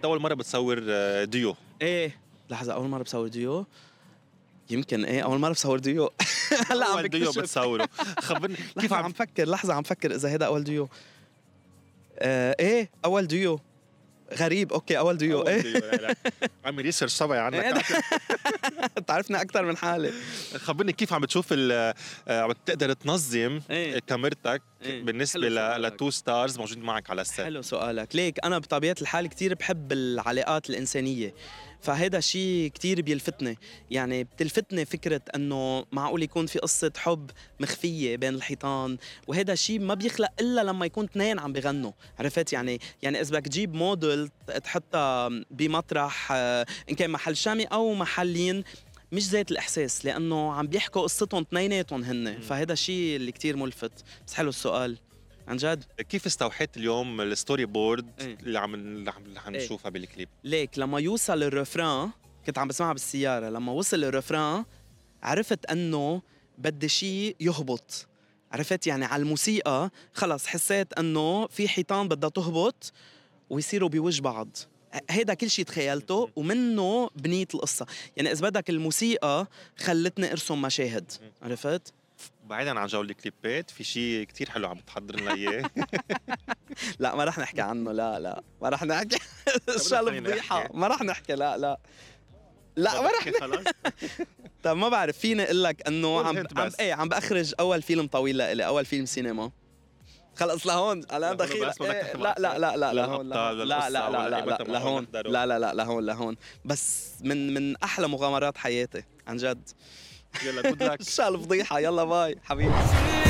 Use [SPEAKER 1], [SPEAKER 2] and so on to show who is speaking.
[SPEAKER 1] أول مرة بتصور ديو؟
[SPEAKER 2] ايه لحظة، أول مرة بصور ديو يمكن ايه أول مرة بصور ديو. هلا عم
[SPEAKER 1] أول ديو
[SPEAKER 2] بكتشف.
[SPEAKER 1] بتصوره. خبرني كيف
[SPEAKER 2] لحظة عم فكر، لحظة عم فكر إذا هيدا أول ديو. ايه أول ديو غريب. اوكي اول ديو.
[SPEAKER 1] أول
[SPEAKER 2] ايه
[SPEAKER 1] ديو لا. عم ريسيرش طبعا عنك.
[SPEAKER 2] تعرفنا اكثر من حالي.
[SPEAKER 1] خبرني كيف عم بتشوف عم تقدر تنظم
[SPEAKER 2] إيه.
[SPEAKER 1] كاميرتك
[SPEAKER 2] إيه.
[SPEAKER 1] بالنسبة
[SPEAKER 2] حلو سؤالك.
[SPEAKER 1] لتو ستارز موجودين معك على السيت؟
[SPEAKER 2] حلو سؤالك. ليك أنا بطبيعة الحال كتير بحب العلاقات الإنسانية، فهيدا شيء كتير بيلفتني. يعني بتلفتني فكرة أنه معقول يكون في قصة حب مخفية بين الحيطان، وهيدا شيء ما بيخلق إلا لما يكون اثنين عم بيغنوا. عرفت يعني إذا بدك تجيب موديل تحطها بمطرح إن كان محل شامي أو محلين، مش زيت الإحساس، لأنه عم بيحكوا قصتهم اثنيناتهم هن. فهيدا شيء اللي كتير ملفت. بس حلو السؤال عن جد.
[SPEAKER 1] كيف استوحيت اليوم الستوري بورد
[SPEAKER 2] إيه.
[SPEAKER 1] اللي نشوفها بالكليب؟
[SPEAKER 2] ليك لما يوصل الرفران، كنت عم بسمعها بالسيارة، لما وصل الرفران عرفت أنه بدي شيء يهبط. عرفت يعني على الموسيقى خلص حسيت أنه في حيطان بدها تهبط ويصيروا بوجه بعض. هيدا كل شيء تخيلته ومنه بنية القصة. يعني إذا بدك الموسيقى خلتني أرسم مشاهد. عرفت؟
[SPEAKER 1] بعيدا عن جو الكليبات، في شيء كتير حلو عم تحضر لنا اياه.
[SPEAKER 2] لا ما رح نحكي عنه. لا ما رح نحكي. شو الفضيحة، ما رح نحكي. لا ما رح نحكي.
[SPEAKER 1] خلاص.
[SPEAKER 2] طب ما بعرف، فيني اقول لك انه عم باخرج اول فيلم طويل لإلي، اول فيلم سينما. خلص لهون انا دخيل. لا لهون لهون لهون. بس من احلى مغامرات حياتي عن جد.
[SPEAKER 1] يلا جود لك.
[SPEAKER 2] شو الفضيحة. يلا باي حبيبي.